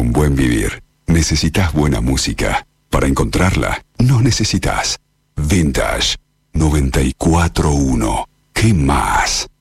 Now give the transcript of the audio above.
un buen vivir, necesitas buena música. Para encontrarla, no necesitas. Vintage 94.1. ¿Qué más?